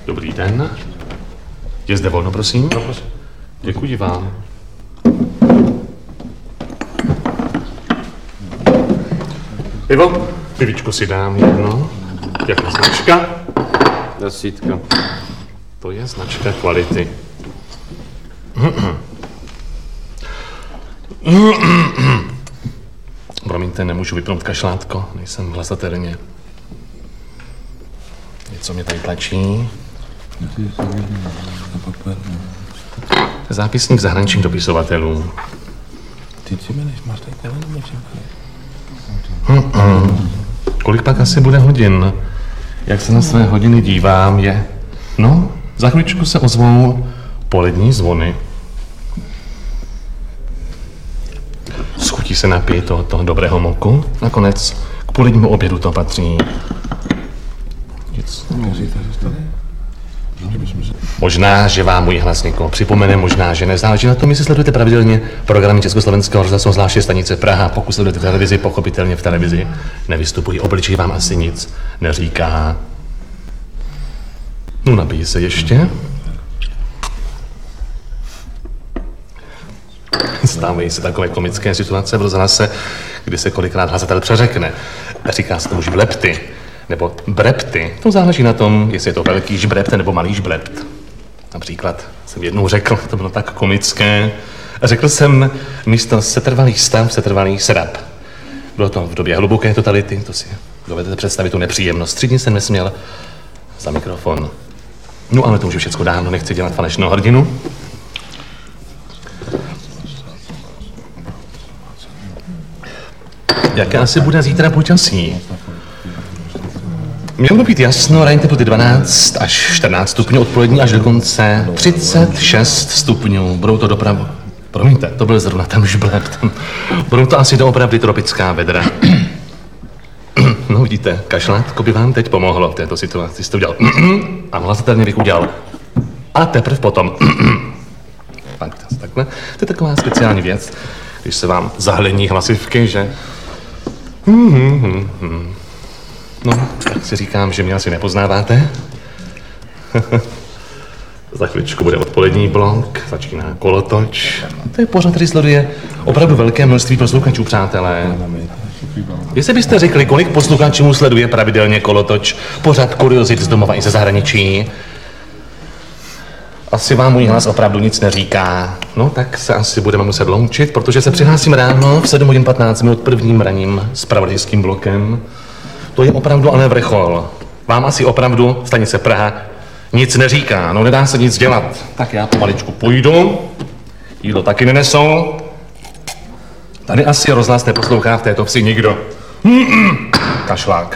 Dobrý den. Je zde volno, prosím? No, prosím. Děkuji vám. Ivo, pivíčko si dám jedno. Jaká značka? 10. To je značka kvality. Promiňte, nemůžu vypnout kašlátko, nejsem hlasatelně. Něco mě tady tlačí. Zápisník zahraničních dopisovatelů. Kolik pak asi bude hodin? Jak se na své hodiny dívám, je... No, za chvíličku se ozvou polední zvony. Schutí se napít toho dobrého moku. Nakonec k polednímu obědu to patří. Možná, že vám můj hlas někoho připomene, možná, že nezáleží na tom, jestli sledujete pravidelně programy Československého rozhlasu, zvláště stanice Praha. Pokud sledujete televizi, pochopitelně v televizi nevystupují. Obličej vám asi nic neříká. No, napij se ještě. Stávají se takové komické situace v rozhlase, kdy se kolikrát hlasatel přeřekne. Říká se tomu žblepty, nebo brepty. To záleží na tom, jestli je to velký žbrept nebo malý žblept. Například jsem jednou řekl, to bylo tak komické, řekl jsem místo setrvalý stav, setrvalý sedap. Bylo to v době hluboké totality, to si dovedete představit tu nepříjemnost. 3 dny jsem nesměl za mikrofon. No ale to už je všecko dávno, nechci dělat falešnou hrdinu. Jaké asi bude zítra počasí? Mělo by být jasno, ranní teploty 12 až 14 stupňů, odpolední až dokonce 36 stupňů. Budou to dopravu. Promiňte, to byl zrovna ten žblept. Budou to asi doopravdy tropická vedra. No vidíte, kašlátko by vám teď pomohlo v této situaci. Jste udělal a hlasatelně bych udělal. A teprve potom. Takhle. To je taková speciální věc, když se vám zahlení hlasivky, že... No, tak si říkám, že mě asi nepoznáváte. Za chviličku bude odpolední blok, začíná kolotoč. To je pořád, který sleduje opravdu velké množství posluchačů, přátelé. Jestli byste řekli, kolik posluchačů sleduje pravidelně kolotoč, pořád kuriozit z domova i ze zahraničí, asi vám můj hlas opravdu nic neříká. No, tak se asi budeme muset loučit, protože se přihlásím ráno v 7 hodin 15 minut prvním ranním zpravodajským blokem. To je opravdu ale vrchol. Vám asi opravdu stanice Praha nic neříká, no nedá se nic dělat. Tak já pomaličku půjdu, jídlo taky nenesou. Tady asi rozhlas neposlouchá v této vsi nikdo. Kašlák.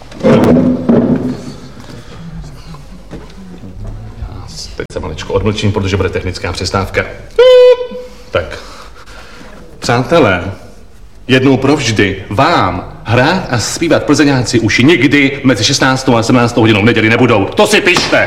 Já teď se maličko odmlčím, protože bude technická přestávka. Tak, přátelé, jednou provždy vám hrát a zpívat plzeňáci už nikdy mezi 16. a 17. hodinou v neděli nebudou. To si pište!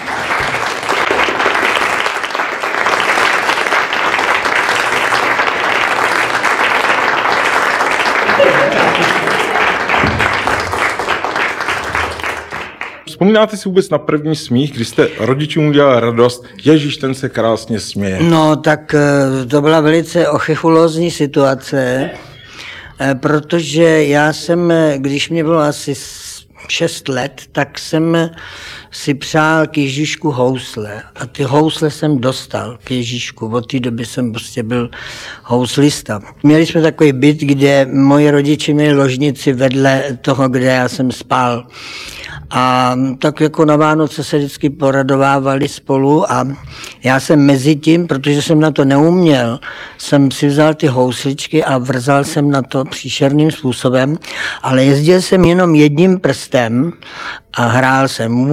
Vzpomínáte si vůbec na první smích, když jste rodičům udělal radost? Ježíš, ten se krásně směje. No, tak to byla velice ochechulózní situace, protože já jsem, když mě bylo asi 6 let, tak jsem si přál k Ježíšku housle. A ty housle jsem dostal k Ježíšku. Od té doby jsem prostě byl houslista. Měli jsme takový byt, kde moji rodiče měli ložnici vedle toho, kde já jsem spal. A tak jako na Vánoce se vždycky poradovávali spolu a já jsem mezi tím, protože jsem na to neuměl, jsem si vzal ty housličky a vrzal jsem na to příšerným způsobem, ale jezdil jsem jenom jedním prstem a hrál jsem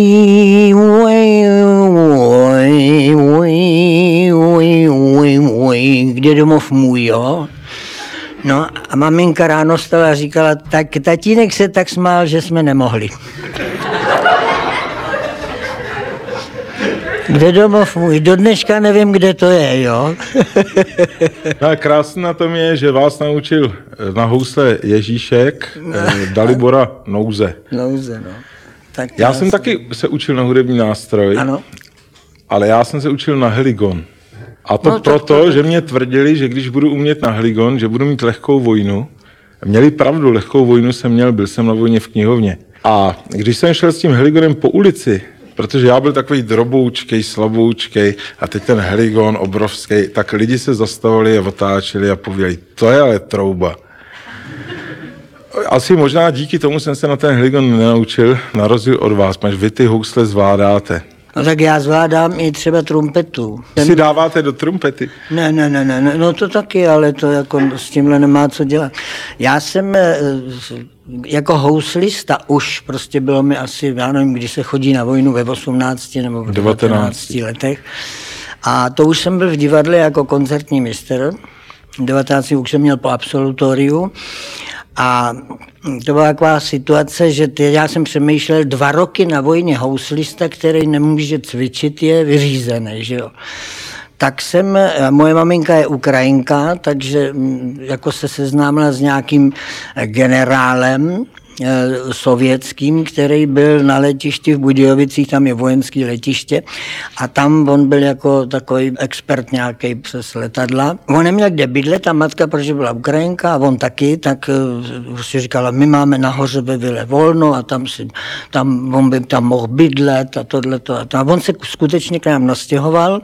kde domov můj, jo? No a maminka ráno stala a říkala, tak tatínek se tak smál, že jsme nemohli. Kde domov můj? Do dneška nevím, kde to je, jo? No a krásné na tom je, že vás naučil na housle Ježíšek, Dalibora Nouze. Nouze, no. Tak Já jsem taky se učil na hudební nástroj, Ano. ale já jsem se učil na heligon. A to proto, že mě tvrdili, že když budu umět na heligon, že budu mít lehkou vojnu. Měli pravdu, lehkou vojnu jsem měl, byl jsem na vojně v knihovně. A když jsem šel s tím heligonem po ulici, protože já byl takový droboučkej, slaboučkej a teď ten heligon obrovský, tak lidi se zastavili a otáčeli a pověděli, to je ale trouba. Asi možná díky tomu jsem se na ten heligon nenaučil, na rozdíl od vás, protože vy ty housle zvládáte. No tak já zvládám i třeba trumpetu. Si dáváte do trumpety? Ne, no to taky, ale to jako s tímhle nemá co dělat. Já jsem jako houslista už, prostě bylo mi asi, já nevím, když se chodí na vojnu ve 18 nebo v 19 letech. A to už jsem byl v divadle jako koncertní mistr. 19 už jsem měl po absolutoriu. A to byla taková situace, že já jsem přemýšlel 2 roky na vojně houslista, který nemůže cvičit, je vyřízený, že jo. Tak moje maminka je Ukrajinka, takže jako se seznámila s nějakým generálem sovětským, který byl na letišti v Budějovicích, tam je vojenské letiště a tam on byl jako takový expert nějaký přes letadla. On neměl kde bydlet, ta matka, protože byla Ukrajinka a on taky, tak prostě říkala, my máme nahoře ve vile volno a on by tam mohl bydlet a tohleto. A on se skutečně k nám nastěhoval.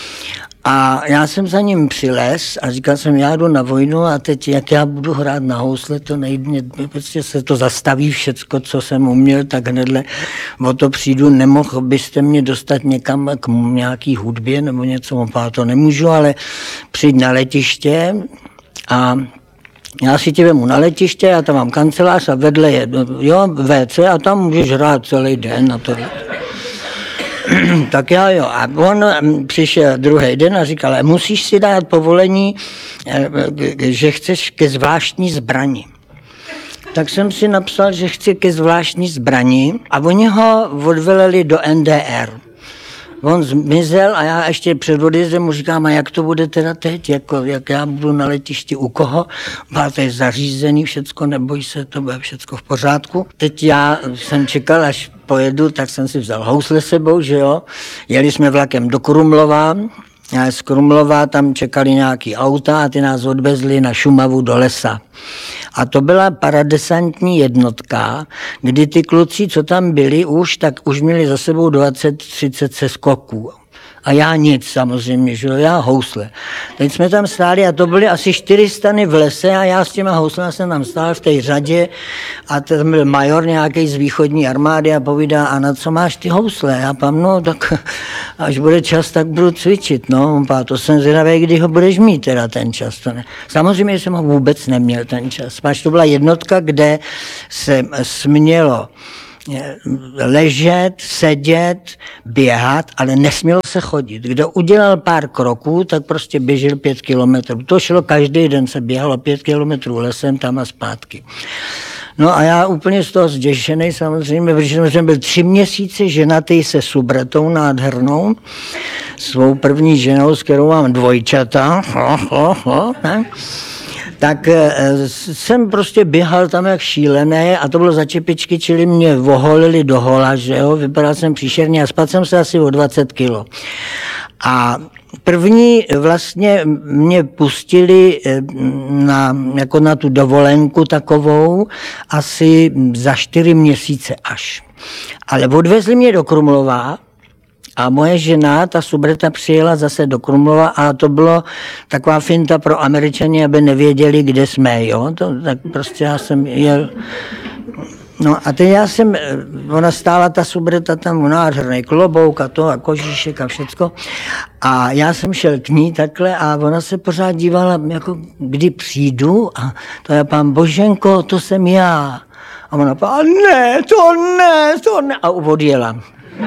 A já jsem za ním přilez a říkal jsem, já jdu na vojnu a teď jak já budu hrát na housle, to nejde, prostě se to zastaví všecko, co jsem uměl, tak hnedle o to přijdu, nemohl byste mě dostat někam k nějaký hudbě nebo něco, to nemůžu, ale přijď na letiště a já si tě vemu na letiště, já tam mám kancelář a vedle je WC a tam můžeš hrát celý den a tohle. Tak já jo. A on přišel druhý den a říkal, musíš si dát povolení, že chceš ke zvláštní zbrani. Tak jsem si napsal, že chci ke zvláštní zbrani a oni ho odveleli do NDR. On zmizel a já ještě před odjezdem mu říkám, a jak to bude teda teď, jak já budu na letišti u koho, to je zařízený všecko, neboj se, to bude všecko v pořádku. Teď já jsem čekal, až pojedu, tak jsem si vzal housle sebou, že jo, jeli jsme vlakem do Krumlova, a z Krumlova tam čekali nějaký auta a ty nás odvezli na Šumavu do lesa. A to byla paradesantní jednotka, kdy ty kluci, co tam byli tak už měli za sebou 20-30 seskoků. A já nic samozřejmě, že jo, já housle. Teď jsme tam stáli a to byly asi 4 stany v lese a já s těma houslema jsem tam stál v té řadě a tam byl major nějaký z východní armády a povídá, a na co máš ty housle? Já pám, no tak až bude čas, tak budu cvičit, no. On pá, to jsem zvědavý, kdy ho budeš mít teda ten čas. To ne. Samozřejmě jsem ho vůbec neměl ten čas. Páč to byla jednotka, kde se smělo ležet, sedět, běhat, ale nesmělo se chodit. Kdo udělal pár kroků, tak prostě běžel 5 kilometrů. To šlo každý den, se běhalo 5 kilometrů lesem tam a zpátky. No a já úplně z toho zděšený samozřejmě, protože jsem byl 3 měsíce ženatý se Subretou nádhernou, svou první ženou, s kterou mám dvojčata. Tak jsem prostě běhal tam jak šílený a to bylo za čepičky, čili mě voholili do hola, že jo, vypadal jsem příšerně a spadl jsem se asi o 20 kilo. A první vlastně mě pustili jako na tu dovolenku takovou asi za 4 měsíce až. Ale odvezli mě do Krumlova a moje žena, ta Subreta, přijela zase do Krumlova a to bylo taková finta pro Američany, aby nevěděli, kde jsme, jo. Tak prostě já jsem jel. No a teď ona stála, ta Subreta tam, nádherný klobouk a to a kožíšek a všecko. A já jsem šel k ní takhle a ona se pořád dívala, jako kdy přijdu a to já pán Boženko, to jsem já. A ona pán, ne, to ne. A odjela.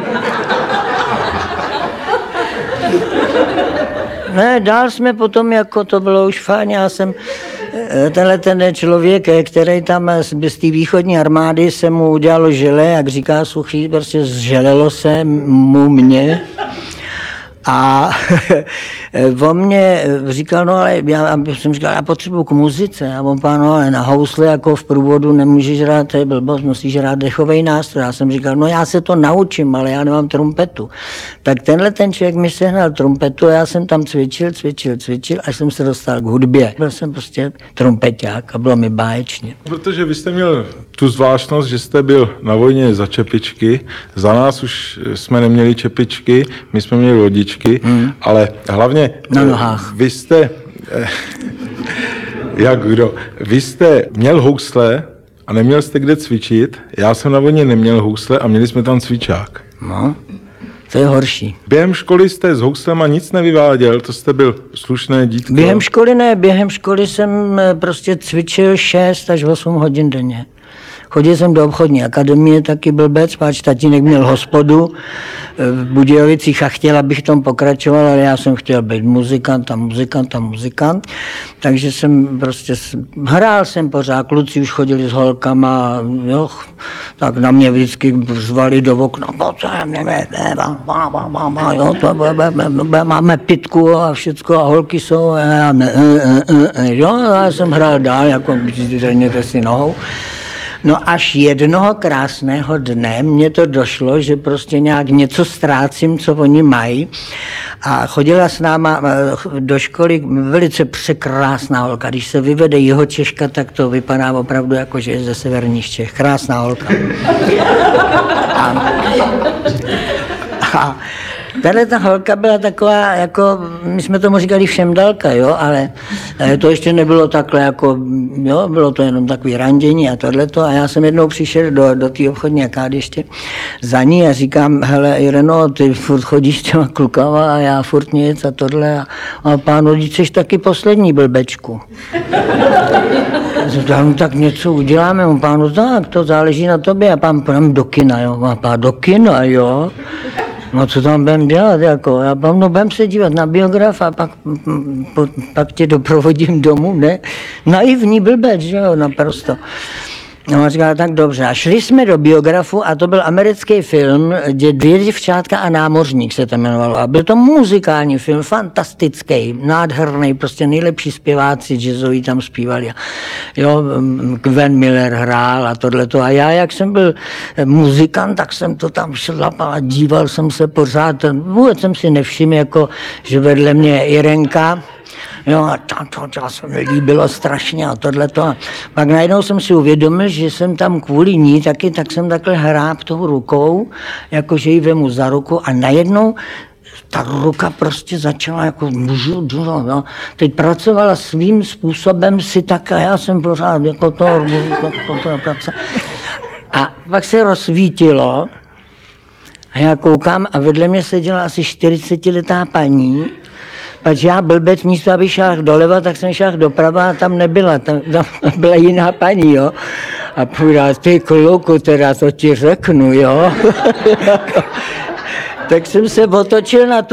Ne, dál jsme potom, jako to bylo už fajn, já jsem, ten člověk, který tam z té východní armády se mu udělalo žele, jak říká Suchý, prostě zželelo se mu mě. A on mě říkal, no ale já jsem říkal, já potřebuji k muzice. A on pán, no ale na housle jako v průvodu nemůžeš hrát, to je blbost, musíš hrát dechovej nástroj. Já jsem říkal, no já se to naučím, ale já nemám trumpetu. Tak tenhle ten člověk mi sehnal trumpetu a já jsem tam cvičil, až jsem se dostal k hudbě. Byl jsem prostě trumpeťák a bylo mi báječně. Protože vy jste měl tu zvláštnost, že jste byl na vojně za čepičky, za nás už jsme neměli čepičky, my jsme měli lodičky, ale hlavně na nohách. Vy jste, jak kdo, vy jste měl housle a neměl jste kde cvičit, já jsem na vojně neměl housle a měli jsme tam cvičák. No, to je horší. Během školy jste s houslema nic nevyváděl, to jste byl slušné dítko. Během školy ne, během školy jsem prostě cvičil 6 až 8 hodin denně. Chodil jsem do obchodní akademie, taky blbec, páč tatínek měl hospodu v Budějovicích a chtěl, abych tom pokračoval, ale já jsem chtěl být muzikant. Takže jsem prostě, hrál jsem pořád, kluci už chodili s holkama, jo, tak na mě vždycky zvali do okna, máme pitku a všecko a holky jsou, já jsem hrál dál, jako zřejmě si nohou. No až jednoho krásného dne mně to došlo, že prostě nějak něco ztrácím, co oni mají. A chodila s náma do školy velice překrásná holka. Když se vyvede Jihočeška, tak to vypadá opravdu jako, že je ze severních Čech. Krásná holka. A tahle ta holka byla taková, jako, my jsme tomu říkali všemdalka, jo, ale to ještě nebylo takhle, jako, jo, bylo to jenom takový randění a tohleto. A já jsem jednou přišel do té obchodní akády ještě za ní a říkám, hele Ireno, ty furt chodíš těma klukama a já furt nic a tohle. A pánu, ty jsi taky poslední blbečku. No, tak něco uděláme, pánu, tak to záleží na tobě. A pán do kina, jo, a pán do kina, jo. No co tam budem dělat, jako, já budem se dívat na biograf a pak tě doprovodím domů, ne? Naivní blbec, že jo, naprosto. No a říkala, tak dobře. A šli jsme do biografu a to byl americký film, kde 2 děvčátka a námořník se to jmenovalo. A byl to muzikální film, fantastický, nádherný, prostě nejlepší zpěváci jazzoví tam zpívali. Jo, Gwen Miller hrál a tohleto. A já, jak jsem byl muzikant, tak jsem to tam šlapal a díval jsem se pořád. Vůbec jsem si nevšiml, jako, že vedle mě Irenka, jo, a to se mi líbilo strašně a tohleto. A pak najednou jsem si uvědomil, že jsem tam kvůli ní taky, tak jsem takhle hráb tou rukou, jakože ji vemu za ruku a najednou ta ruka prostě začala jako no. Teď pracovala svým způsobem si tak a já jsem pořád jako to a pak se rozsvítilo a já koukám a vedle mě seděla asi 40letá paní. Pač já blbec, místo aby šel doleva, tak jsem šel doprava a tam nebyla, tam byla jiná paní, jo. A půjde, ty kluku, teda to ti řeknu, jo. Tak jsem se otočil na tu